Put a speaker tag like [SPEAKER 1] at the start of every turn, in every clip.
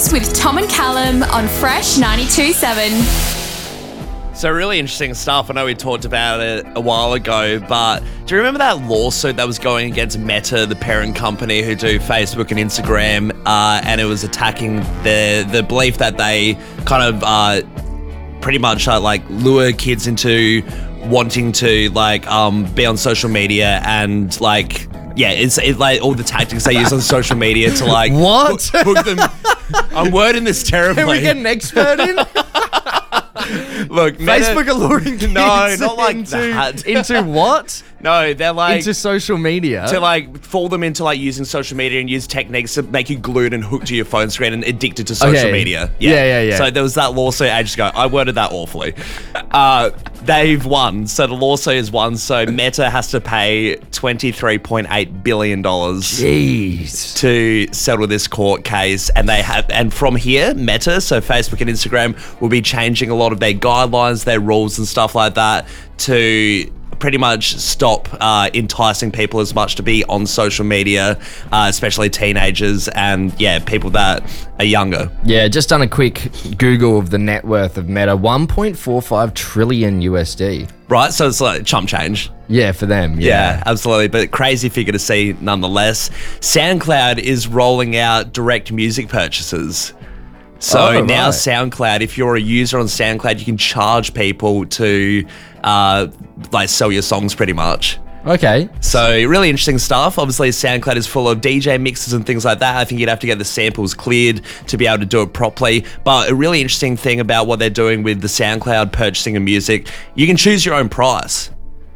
[SPEAKER 1] Mornings with Tom and Callum on Fresh 92.7.
[SPEAKER 2] So really interesting stuff. I know we talked about it a while ago, but do you remember that lawsuit that was going against Meta, the parent company who do Facebook and Instagram, and it was attacking the belief that they kind of pretty much like lure kids into wanting to like be on social media and like it's like all the tactics they use on social media to like
[SPEAKER 3] what
[SPEAKER 2] hook them. I'm wording this terribly.
[SPEAKER 3] Can we get an expert in?
[SPEAKER 2] Look,
[SPEAKER 3] Facebook alluring kids
[SPEAKER 2] not like that.
[SPEAKER 3] Into what?
[SPEAKER 2] No, they're like
[SPEAKER 3] into social media
[SPEAKER 2] to like fool them into like using social media and use techniques to make you glued and hooked to your phone screen and addicted to social media.
[SPEAKER 3] Yeah.
[SPEAKER 2] So there was that lawsuit ages ago. I worded that awfully. They've won. So the lawsuit has won. So Meta has to pay $23.8 billion to settle this court case. And from here, Meta, so Facebook and Instagram, will be changing a lot of their guidelines, their rules and stuff like that to pretty much stop enticing people as much to be on social media, especially teenagers and people that are younger.
[SPEAKER 3] Yeah, just done a quick Google of the net worth of Meta, 1.45 trillion USD.
[SPEAKER 2] Right, so it's like chump change.
[SPEAKER 3] Yeah, for them.
[SPEAKER 2] Yeah, absolutely. But crazy figure to see nonetheless. SoundCloud is rolling out direct music purchases. So now SoundCloud, if you're a user on SoundCloud, you can charge people to like sell your songs pretty much.
[SPEAKER 3] Okay.
[SPEAKER 2] So really interesting stuff. Obviously SoundCloud is full of DJ mixes and things like that. I think you'd have to get the samples cleared to be able to do it properly. But a really interesting thing about what they're doing with the SoundCloud purchasing of music, you can choose your own price.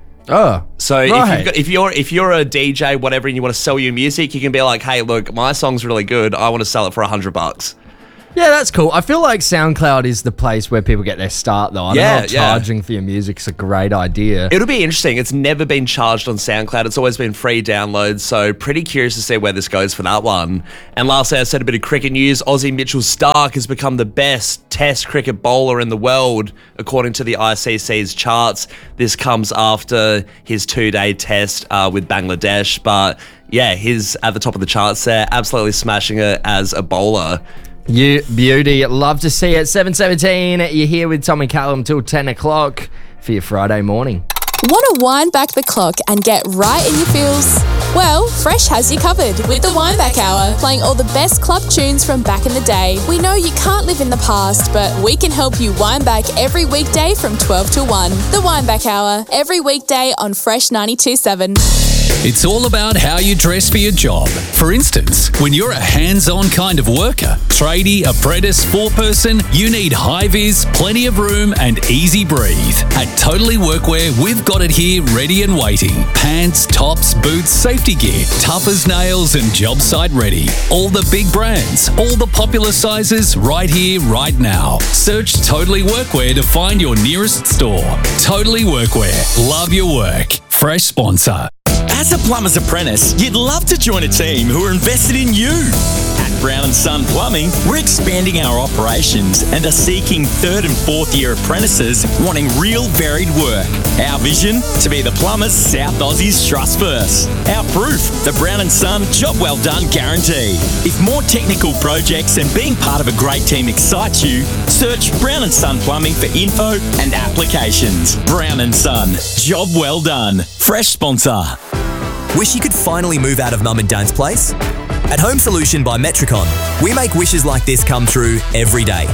[SPEAKER 3] Oh,
[SPEAKER 2] so if you're a DJ, whatever, and you want to sell your music, you can be like, hey, look, my song's really good. I want to sell it for $100.
[SPEAKER 3] Yeah, that's cool. I feel like SoundCloud is the place where people get their start, though. I know charging for your music's a great idea.
[SPEAKER 2] It'll be interesting. It's never been charged on SoundCloud. It's always been free downloads, so pretty curious to see where this goes for that one. And lastly, I said a bit of cricket news. Aussie Mitchell Starc has become the best Test cricket bowler in the world, according to the ICC's charts. This comes after his 2-day test with Bangladesh. But yeah, he's at the top of the charts there, absolutely smashing it as a bowler.
[SPEAKER 3] You beauty. Love to see it. 7:17. You're here with Tom and Callum till 10 o'clock for your Friday morning.
[SPEAKER 1] Want to wind back the clock and get right in your feels? Well, Fresh has you covered with the Wind Back Hour, playing all the best club tunes from back in the day. We know you can't live in the past, but we can help you wind back every weekday from 12 to 1. The Wind Back Hour, every weekday on Fresh 92.7.
[SPEAKER 4] It's all about how you dress for your job. For instance, when you're a hands-on kind of worker, tradie, apprentice, four-person, you need high-vis, plenty of room and easy breathe. At Totally Workwear, we've got it here ready and waiting. Pants, tops, boots, safety gear, tough as nails and job site ready. All the big brands, all the popular sizes right here, right now. Search Totally Workwear to find your nearest store. Totally Workwear. Love your work. Fresh sponsor.
[SPEAKER 5] As a plumber's apprentice, you'd love to join a team who are invested in you. At Brown & Son Plumbing, we're expanding our operations and are seeking 3rd and 4th year apprentices wanting real varied work. Our vision? To be the plumbers South Aussies trust first. Our proof? The Brown & Son Job Well Done Guarantee. If more technical projects and being part of a great team excites you, search Brown & Son Plumbing for info and applications. Brown & Son. Job well done. Fresh sponsor.
[SPEAKER 6] Wish you could finally move out of Mum and Dad's place? At Home Solution by Metricon, we make wishes like this come true every day.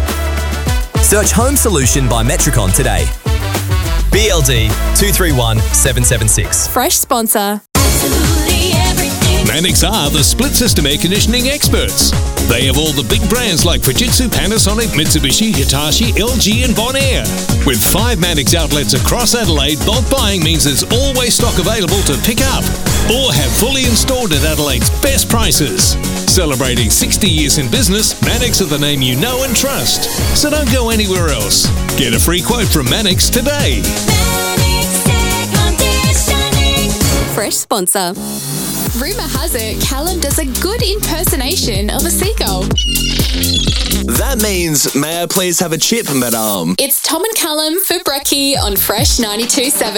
[SPEAKER 6] Search Home Solution by Metricon today. BLD 231776.
[SPEAKER 1] Fresh sponsor.
[SPEAKER 7] Mannix are the split system air conditioning experts. They have all the big brands like Fujitsu, Panasonic, Mitsubishi, Hitachi, LG and Bonaire. With 5 Mannix outlets across Adelaide, bulk buying means there's always stock available to pick up or have fully installed at Adelaide's best prices. Celebrating 60 years in business, Mannix are the name you know and trust. So don't go anywhere else. Get a free quote from Mannix today.
[SPEAKER 1] Mannix Air Conditioning. Fresh sponsor. Rumour has it, Callum does a good impersonation of a seagull.
[SPEAKER 2] That means, may I please have a chip, madame?
[SPEAKER 1] It's Tom and Callum for Brekkie on Fresh 92.7.